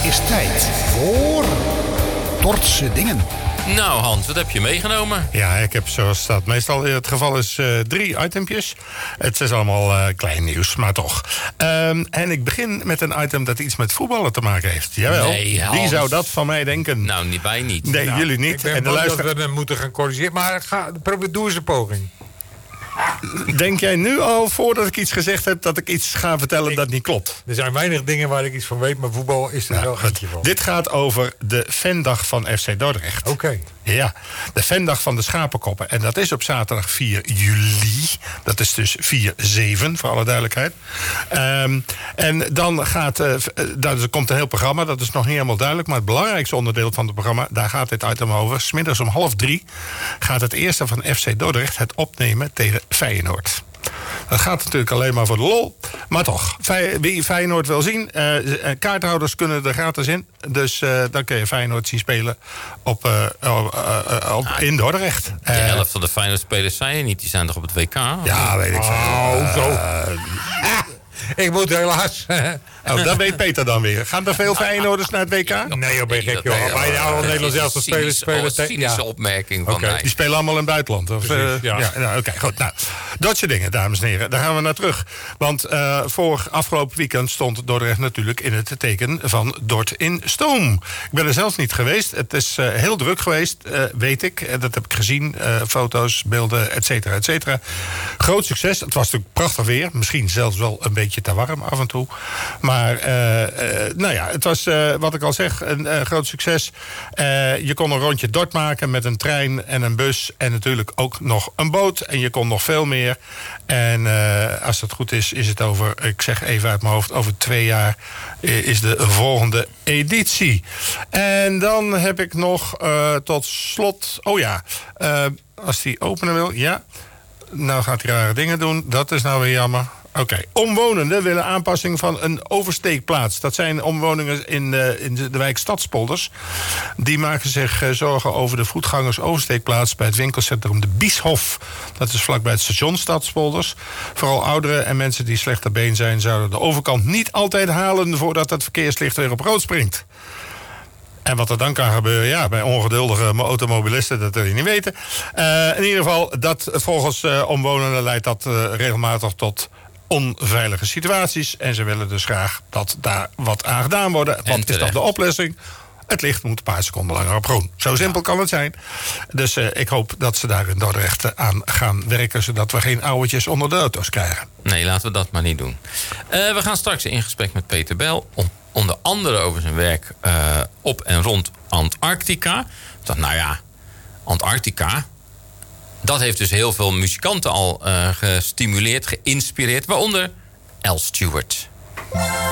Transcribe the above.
is tijd voor Dordtse dingen. Nou Hans, wat heb je meegenomen? Ja, ik heb zoals dat meestal het geval is 3 itempjes. Het is allemaal klein nieuws, maar toch. En ik begin met een item dat iets met voetballen te maken heeft. Jawel, nee, Hans. Wie zou dat van mij denken? Nou, wij niet. Nee, Nou, jullie niet. Ik ben en de bang luister... dat we hem moeten gaan corrigeren. Maar doe eens een poging. Denk jij nu al, voordat ik iets gezegd heb, dat ik iets ga vertellen dat niet klopt? Er zijn weinig dingen waar ik iets van weet, maar voetbal is er wel eentje van. Dit gaat over de fandag van FC Dordrecht. Oké. Ja, de fandag van de Schapenkoppen. En dat is op zaterdag 4 juli. Dat is dus 4/7, voor alle duidelijkheid. En dan gaat... er komt een heel programma, dat is nog niet helemaal duidelijk. Maar het belangrijkste onderdeel van het programma, daar gaat dit item over. 's Middags om 2:30 gaat het eerste van FC Dordrecht het opnemen tegen Feyenoord. Dat gaat natuurlijk alleen maar voor de lol. Maar toch, wie Feyenoord wil zien... kaarthouders kunnen er gratis in. Dus dan kun je Feyenoord zien spelen in Dordrecht. De helft van de Feyenoord-spelers zijn er niet. Die zijn toch op het WK? Ja, weet ik veel. Zo. Ik moet helaas... Dat weet Peter dan weer. Gaan er veel Feyenoorders naar het WK? Nee, joh, ben je gek, joh. Maar ja, al Nederlands elftal spelen... cynische opmerking van mij. Die spelen allemaal in het buitenland. Precies, ja. Oké, goed. Nou, dat soort dingen, dames en heren. Daar gaan we naar terug. Want voor afgelopen weekend stond Dordrecht natuurlijk in het teken van Dort in Stoom. Ik ben er zelf niet geweest. Het is heel druk geweest, weet ik. Dat heb ik gezien. Foto's, beelden, et cetera, et cetera. Groot succes. Het was natuurlijk prachtig weer. Misschien zelfs wel een beetje te warm af en toe. Maar nou ja, het was, wat ik al zeg, een groot succes. Je kon een rondje Dort maken met een trein en een bus. En natuurlijk ook nog een boot. En je kon nog veel meer. En als het goed is, is het over, ik zeg even uit mijn hoofd, over 2 jaar is de volgende editie. En dan heb ik nog tot slot, als die openen wil, ja. Nou gaat hij rare dingen doen. Dat is nou weer jammer. Oké. Omwonenden willen aanpassing van een oversteekplaats. Dat zijn omwonenden in de wijk Stadspolders. Die maken zich zorgen over de voetgangers-oversteekplaats bij het winkelcentrum De Bieshof. Dat is vlakbij het station Stadspolders. Vooral ouderen en mensen die slecht ter been zijn, zouden de overkant niet altijd halen voordat het verkeerslicht weer op rood springt. En wat er dan kan gebeuren, ja, bij ongeduldige automobilisten, dat wil je niet weten. In ieder geval, dat volgens omwonenden leidt dat regelmatig tot onveilige situaties. En ze willen dus graag dat daar wat aan gedaan wordt. Wat is dan de oplossing? Het licht moet een paar seconden langer op groen. Zo simpel kan het zijn. Dus ik hoop dat ze daar in Dordrecht aan gaan werken, zodat we geen ouwetjes onder de auto's krijgen. Nee, laten we dat maar niet doen. We gaan straks in gesprek met Peter Bel. Onder andere over zijn werk op en rond Antarctica. Ik dacht, nou ja, Antarctica, dat heeft dus heel veel muzikanten al gestimuleerd, geïnspireerd. Waaronder Al Stewart.